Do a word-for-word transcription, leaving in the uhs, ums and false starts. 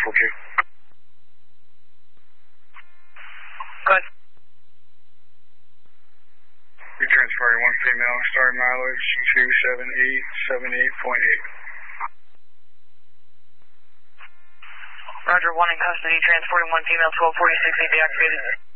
Vehicle Q. Go ahead. You're transferring one female, starting mileage two seven eight seven eight point eight. Roger, one in custody, transporting one female, twelve forty-six, A deactivated.